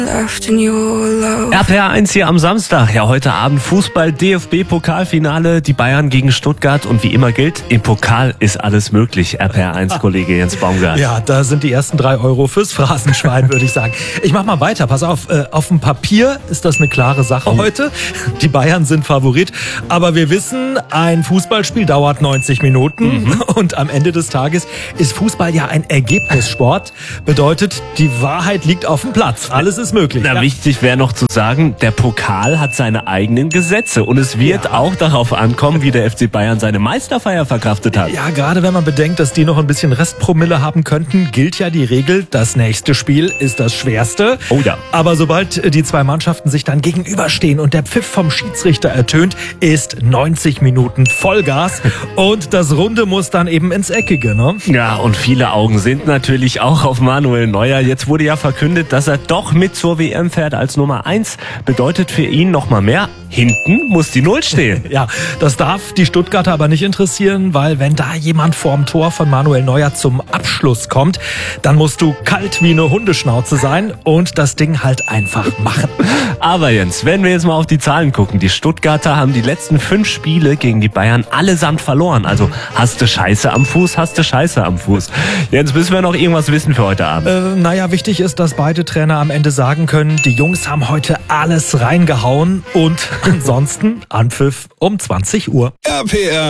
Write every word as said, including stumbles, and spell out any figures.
R P R eins hier am Samstag. Ja, heute Abend Fußball, D F B-Pokalfinale, die Bayern gegen Stuttgart. Und wie immer gilt, im Pokal ist alles möglich. R P R eins-Kollege Jens Baumgart. Ja, da sind die ersten drei Euro fürs Phrasenschwein, würde ich sagen. Ich mach mal weiter. Pass auf, äh, auf dem Papier ist das eine klare Sache heute. Die Bayern sind Favorit. Aber wir wissen, ein Fußballspiel dauert neunzig Minuten. Mhm. Und am Ende des Tages ist Fußball ja ein Ergebnissport. Bedeutet, die Wahrheit liegt auf dem Platz. Alles ist möglich. Na, ja. Wichtig wäre noch zu sagen, der Pokal hat seine eigenen Gesetze. Und es wird Ja. auch darauf ankommen, wie der F C Bayern seine Meisterfeier verkraftet hat. Ja, gerade wenn man bedenkt, dass die noch ein bisschen Restpromille haben könnten, gilt ja die Regel, das nächste Spiel ist das schwerste. Oh ja. Aber sobald die zwei Mannschaften sich dann gegenüberstehen und der Pfiff vom Schiedsrichter ertönt, ist neunzig Minuten Vollgas und das Runde muss dann eben ins Eckige, ne? Ja, und viele Augen sind natürlich auch auf Manuel Neuer. Jetzt wurde ja verkündet, dass er doch mit zur W M fährt als Nummer eins. Bedeutet für ihn noch mal mehr. Hinten muss die Null stehen. Ja, das darf die Stuttgarter aber nicht interessieren, weil wenn da jemand vorm Tor von Manuel Neuer zum Abschluss kommt, dann musst du kalt wie eine Hundeschnauze sein und das Ding halt einfach machen. Aber Jens, wenn wir jetzt mal auf die Zahlen gucken, die Stuttgarter haben die letzten fünf Spiele gegen die Bayern allesamt verloren. Also hast du Scheiße am Fuß, hast du Scheiße am Fuß. Jens, müssen wir noch irgendwas wissen für heute Abend? Äh, naja, wichtig ist, dass beide Trainer am Ende sagen können, die Jungs haben heute alles reingehauen und ansonsten Anpfiff um zwanzig Uhr. R P R